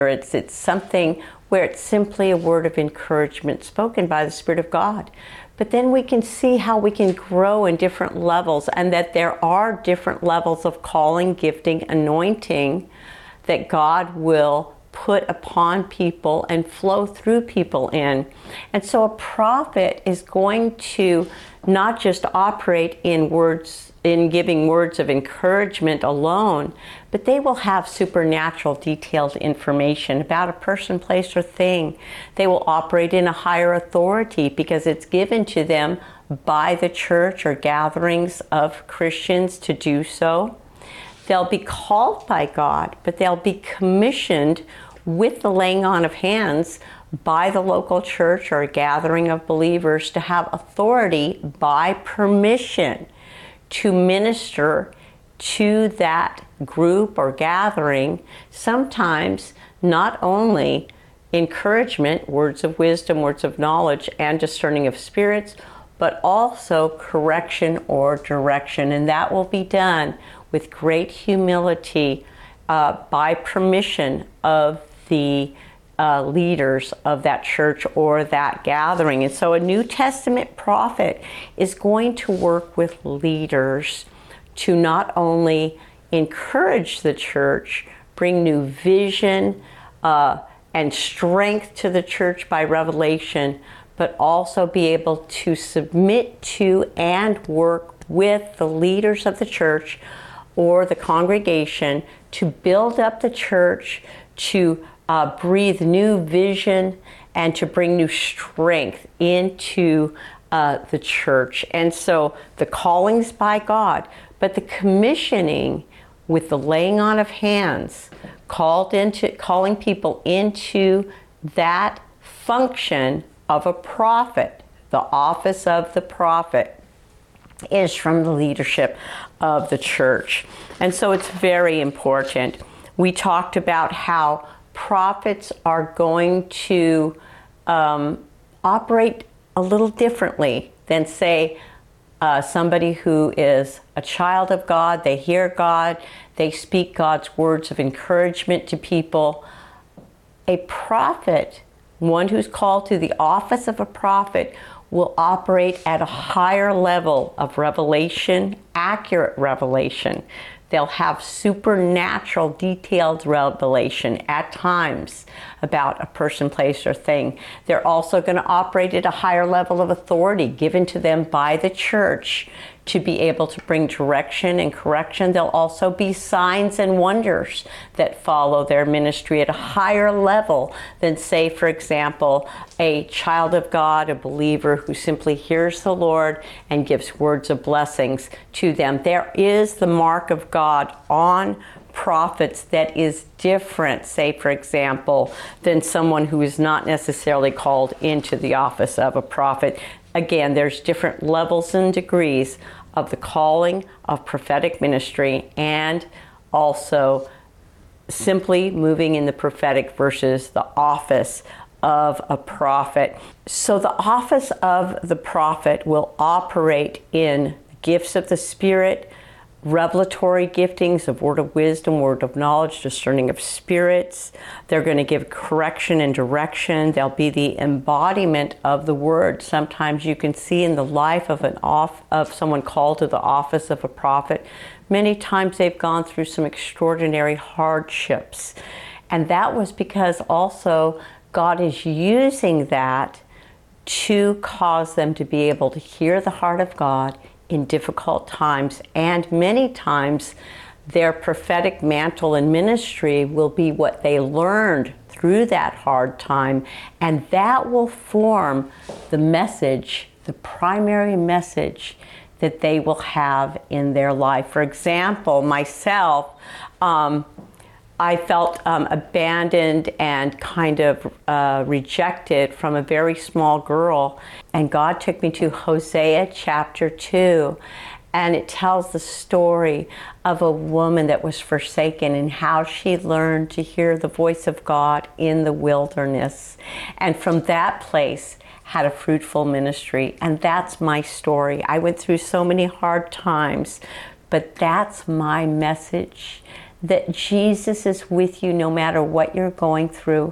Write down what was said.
It's something where it's simply a word of encouragement spoken by the Spirit of God. But then we can see how we can grow in different levels, and that there are different levels of calling, gifting, anointing that God will put upon people and flow through people in. And so a prophet is going to not just operate in words, in giving words of encouragement alone, but they will have supernatural detailed information about a person, place, or thing. They will operate in a higher authority because it's given to them by the church or gatherings of Christians to do so. They'll be called by God, but they'll be commissioned with the laying on of hands by the local church or a gathering of believers to have authority by permission to minister to that group or gathering, sometimes not only encouragement, words of wisdom, words of knowledge, and discerning of spirits, but also correction or direction. And that will be done with great humility by permission of the leaders of that church or that gathering. And so a New Testament prophet is going to work with leaders to not only encourage the church, bring new vision and strength to the church by revelation, but also be able to submit to and work with the leaders of the church or the congregation to build up the church, to breathe new vision, and to bring new strength into the church. And so the calling's by God, but the commissioning with the laying on of hands, calling people into that function of a prophet, the office of the prophet, is from the leadership of the church. And so it's very important. We talked about how prophets are going to operate a little differently than, say, somebody who is a child of God. They hear God, they speak God's words of encouragement to people. A prophet, one who's called to the office of a prophet, will operate at a higher level of revelation, accurate revelation. They'll have supernatural, detailed revelation at times about a person, place, or thing. They're also going to operate at a higher level of authority given to them by the church to be able to bring direction and correction. There'll also be signs and wonders that follow their ministry at a higher level than, say, for example, a child of God, a believer who simply hears the Lord and gives words of blessings to them. There is the mark of God on prophets that is different, say, for example, than someone who is not necessarily called into the office of a prophet. Again, there's different levels and degrees of the calling of prophetic ministry, and also simply moving in the prophetic versus the office of a prophet. So the office of the prophet will operate in gifts of the Spirit, revelatory giftings of word of wisdom, word of knowledge, discerning of spirits. They're going to give correction and direction. They'll be the embodiment of the word. Sometimes you can see in the life of someone called to the office of a prophet, many times they've gone through some extraordinary hardships. And that was because also God is using that to cause them to be able to hear the heart of God in difficult times. And many times their prophetic mantle and ministry will be what they learned through that hard time, and that will form the message, the primary message that they will have in their life. For example, myself, I felt abandoned and kind of rejected from a very small girl. And God took me to Hosea chapter 2. And it tells the story of a woman that was forsaken and how she learned to hear the voice of God in the wilderness. And from that place had a fruitful ministry. And that's my story. I went through so many hard times, but that's my message. that Jesus is with you no matter what you're going through.